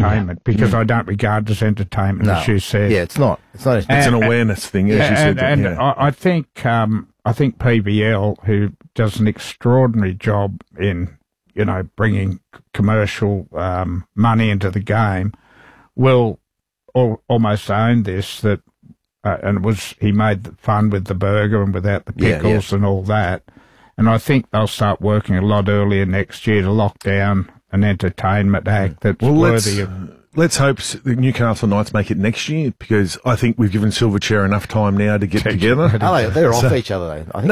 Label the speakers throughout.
Speaker 1: entertainment because I don't regard it as entertainment, as you said.
Speaker 2: Yeah, it's not. It's not.
Speaker 3: It's an awareness thing, as you said.
Speaker 1: And I think PBL, who does an extraordinary job in, bringing commercial money into the game, will almost own this. And he made the fun with the burger and without the pickles and all that. And I think they'll start working a lot earlier next year to lock down an entertainment act that's worthy of...
Speaker 3: Let's hope the Newcastle Knights make it next year, because I think we've given Silverchair enough time now to get together.
Speaker 2: They're off each other, though.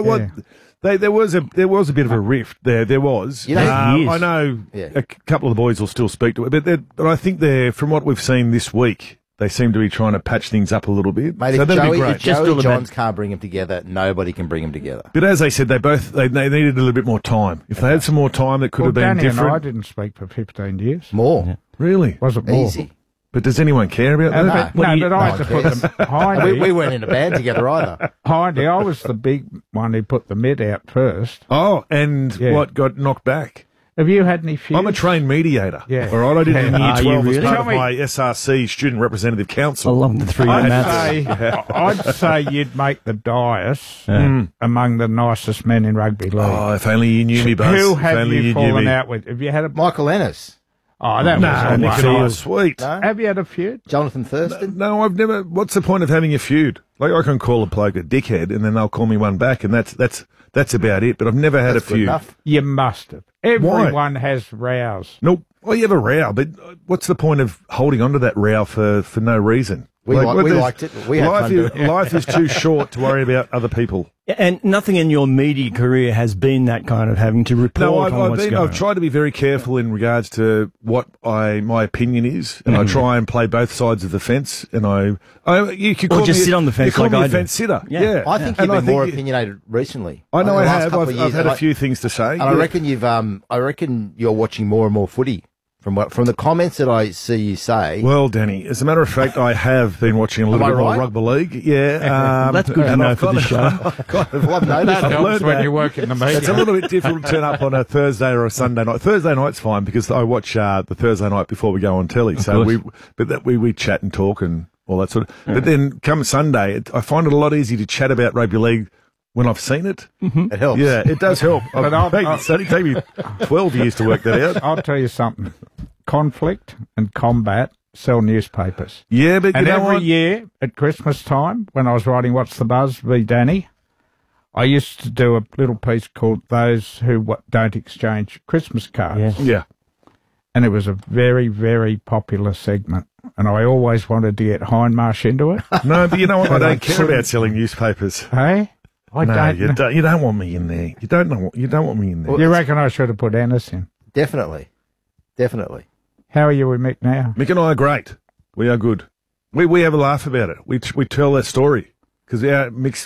Speaker 3: There was a bit of a rift there. There was. I know a couple of the boys will still speak to it, but I think from what we've seen this week, they seem to be trying to patch things up a little bit.
Speaker 2: Mate,
Speaker 3: so that'd be great.
Speaker 2: If Joey Johns can't bring them together, nobody can bring them together.
Speaker 3: But as they said, they needed a little bit more time. If they had some more time, that could have been
Speaker 1: Danny
Speaker 3: different.
Speaker 1: And I didn't speak for 15 years.
Speaker 2: More. Yeah.
Speaker 3: Really?
Speaker 1: Was it more?
Speaker 2: Easy.
Speaker 3: But does anyone care about that?
Speaker 1: But I had to put them... Hindy,
Speaker 2: we weren't in a band together either.
Speaker 1: Hindy, I was the big one who put the mid out first.
Speaker 3: Oh, and what got knocked back?
Speaker 1: Have you had any feuds?
Speaker 3: I'm a trained mediator.
Speaker 1: Yeah.
Speaker 3: All right, I did it in year 12 as part of
Speaker 1: Tell me-
Speaker 3: my SRC Student Representative Council.
Speaker 4: I love the three-year maths.
Speaker 1: I'd say you'd make the dais among the nicest men in rugby league.
Speaker 3: Oh, if only you knew me, Buzz.
Speaker 1: Who
Speaker 3: If
Speaker 1: have
Speaker 3: only
Speaker 1: you
Speaker 3: knew
Speaker 1: fallen
Speaker 3: me.
Speaker 1: out with? Have you had a...
Speaker 2: Michael Ennis.
Speaker 1: Oh, that was
Speaker 3: Nick
Speaker 1: a
Speaker 3: Field. Sweet.
Speaker 2: No?
Speaker 1: Have you had a feud?
Speaker 2: Jonathan Thurston.
Speaker 3: No, I've never. What's the point of having a feud? Like, I can call a bloke a dickhead, and then they'll call me one back, and that's about it. But I've never had
Speaker 2: That's
Speaker 3: a
Speaker 2: good
Speaker 3: feud.
Speaker 2: enough.
Speaker 1: You must have. Everyone has rows.
Speaker 3: Nope. Well, you have a row, but what's the point of holding on to that row for no reason?
Speaker 2: We liked it. We had fun doing it.
Speaker 3: Life is too short to worry about other people.
Speaker 4: And nothing in your media career has been that kind of having to report on what's going on.
Speaker 3: I've tried to be very careful in regards to what my opinion is, and I try and play both sides of the fence. And you could call
Speaker 4: just sit on the fence
Speaker 3: you call
Speaker 4: like
Speaker 3: me
Speaker 4: I
Speaker 3: a
Speaker 4: do.
Speaker 3: fence sitter. Yeah.
Speaker 2: I think you've been more opinionated recently.
Speaker 3: I know
Speaker 2: the
Speaker 3: I
Speaker 2: last
Speaker 3: have.
Speaker 2: couple of
Speaker 3: I've
Speaker 2: years.
Speaker 3: had a few things to say.
Speaker 2: And I reckon I reckon you're watching more and more footy from the comments that I see you say.
Speaker 3: Well, Danny, as a matter of fact, I have been watching a little bit more rugby league. Yeah,
Speaker 4: that's good to know for the show.
Speaker 1: That helps when you work in the media.
Speaker 3: It's a little bit difficult to turn up on a Thursday or a Sunday night. Thursday night's fine because I watch the Thursday night before we go on telly. So we chat and talk and all that sort of. But then come Sunday, I find it a lot easier to chat about rugby league when I've seen it.
Speaker 2: It helps.
Speaker 3: Yeah, it does help. It's only taken me 12 years to work that out.
Speaker 1: I'll tell you something. Conflict and combat sell newspapers.
Speaker 3: Yeah, but
Speaker 1: and
Speaker 3: you know
Speaker 1: every
Speaker 3: what?
Speaker 1: year at Christmas time, when I was writing What's the Buzz v Danny, I used to do a little piece called Those Who Don't Exchange Christmas Cards.
Speaker 3: Yeah.
Speaker 1: And it was a very, very popular segment. And I always wanted to get Hindmarsh into it.
Speaker 3: No, but you know what? I don't care about selling newspapers.
Speaker 1: Hey?
Speaker 3: You don't want me in there. You don't want me in there.
Speaker 1: You reckon I should have put Ennis in?
Speaker 2: Definitely.
Speaker 1: How are you with Mick now?
Speaker 3: Mick and I are great. We are good. We have a laugh about it. We tell that story because Mick's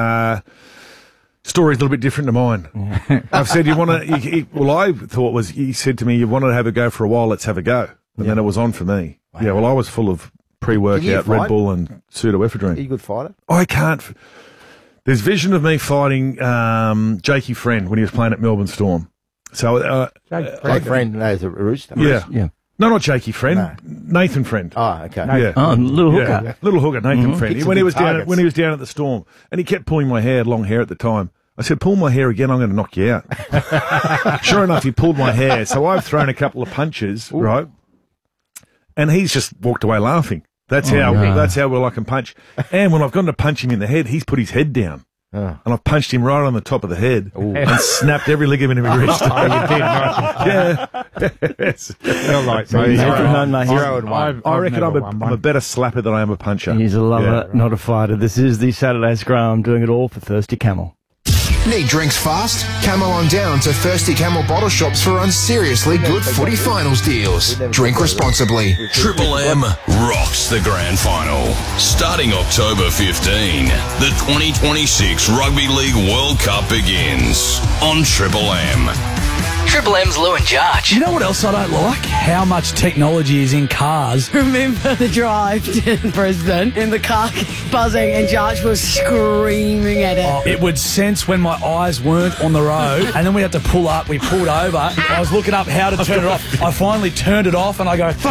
Speaker 3: story is a little bit different to mine. I've said you want to. Well, I thought was he said to me, "You wanted to have a go for a while. Let's have a go." And then it was on for me. Wow. Yeah. Well, I was full of pre-workout Red Bull and pseudoephedrine.
Speaker 2: Are you a good fighter?
Speaker 3: I can't. There's vision of me fighting Jakey Friend when he was playing at Melbourne Storm. So
Speaker 2: Jake Friend knows a rooster.
Speaker 3: Yeah. No, not Jakey Friend. No. Nathan Friend.
Speaker 2: Oh, okay.
Speaker 3: Yeah.
Speaker 4: Oh, little hooker.
Speaker 3: Yeah. Little hooker, Nathan Friend. When he was down at the Storm, and he kept pulling my hair, I had long hair at the time. I said, pull my hair again, I'm going to knock you out. Sure enough, he pulled my hair. So I've thrown a couple of punches, right? And he's just walked away laughing. That's how well I can punch. And when I've gone to punch him in the head, he's put his head down. And I've punched him right on the top of the head and snapped every ligament in his wrist.
Speaker 1: Oh, you did, right?
Speaker 3: Yeah. Yes.
Speaker 1: You're like me.
Speaker 3: I reckon I'm a better slapper than I am a puncher.
Speaker 4: He's a lover, not a fighter. This is the Saturday Scrum, doing it all for Thirsty Camel.
Speaker 5: Need drinks fast? Camel on down to Thirsty Camel bottle shops for unseriously good footy finals deals. Drink responsibly.
Speaker 6: Triple M rocks the grand final. Starting October 15, the 2026 Rugby League World Cup begins on Triple M.
Speaker 7: Triple M's Lou and Jarch.
Speaker 8: You know what else I don't like? How much technology is in cars.
Speaker 9: Remember the drive to Brisbane and the car buzzing and Jarch was screaming at it.
Speaker 8: Oh, it would sense when my eyes weren't on the road and then we had to pull up. We pulled over. I was looking up how to turn it off. I finally turned it off and I go,